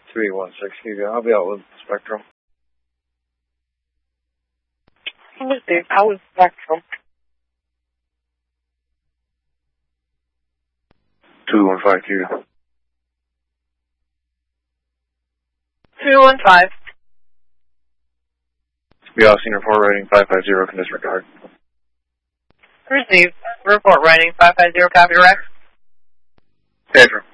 316, I'll be out with Spectrum. I was Spectrum. 2152. 215. Be all senior report rating 550, can disregard. Received. Report rating 550, copy, Rex. Pedro.